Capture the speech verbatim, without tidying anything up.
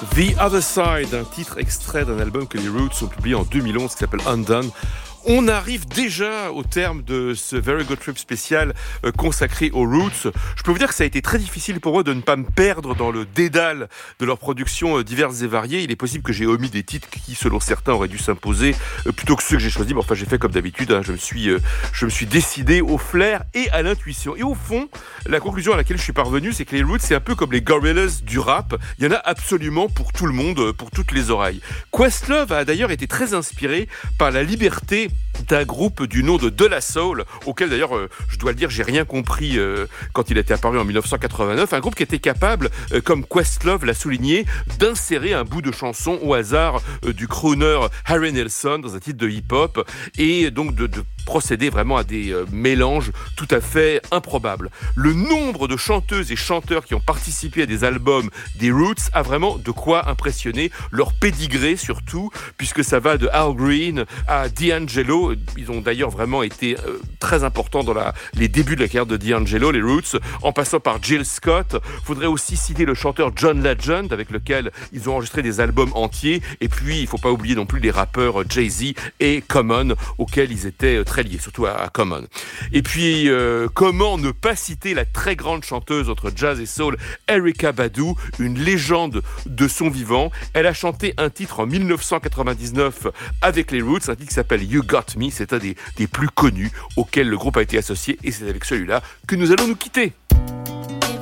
The Other Side, un titre extrait d'un album que les Roots ont publié en deux mille onze qui s'appelle Undone. On arrive déjà au terme de ce Very Good Trip spécial euh, consacré aux Roots. Je peux vous dire que ça a été très difficile pour moi de ne pas me perdre dans le dédale de leurs productions euh, diverses et variées. Il est possible que j'ai omis des titres qui, selon certains, auraient dû s'imposer euh, plutôt que ceux que j'ai choisis. Mais enfin, j'ai fait comme d'habitude. Hein. Je me suis, euh, je me suis décidé au flair et à l'intuition. Et au fond, la conclusion à laquelle je suis parvenu, c'est que les Roots, c'est un peu comme les Gorillaz du rap. Il y en a absolument pour tout le monde, pour toutes les oreilles. Questlove a d'ailleurs été très inspiré par la liberté d'un groupe du nom de De La Soul, auquel d'ailleurs, euh, je dois le dire, j'ai rien compris euh, quand il était apparu en dix-neuf cent quatre-vingt-neuf, un groupe qui était capable, euh, comme Questlove l'a souligné, d'insérer un bout de chanson au hasard euh, du crooner Harry Nilsson dans un titre de hip-hop, et donc de, de procéder vraiment à des euh, mélanges tout à fait improbables. Le nombre de chanteuses et chanteurs qui ont participé à des albums des Roots a vraiment de quoi impressionner, leur pédigré surtout, puisque ça va de Al Green à D'Angelo. Ils ont d'ailleurs vraiment été euh, très importants dans la, les débuts de la carrière de D'Angelo, les Roots, en passant par Jill Scott. Faudrait aussi citer le chanteur John Legend, avec lequel ils ont enregistré des albums entiers, et puis il faut pas oublier non plus les rappeurs Jay-Z et Common, auxquels ils étaient euh, très liés, surtout à, à Common. Et puis, euh, comment ne pas citer la très grande chanteuse entre jazz et soul, Erykah Badu, une légende de son vivant. Elle a chanté un titre en dix-neuf cent quatre-vingt-dix-neuf avec les Roots, un titre qui s'appelle You Got Me. C'est un des, des plus connus auxquels le groupe a été associé, et c'est avec celui-là que nous allons nous quitter.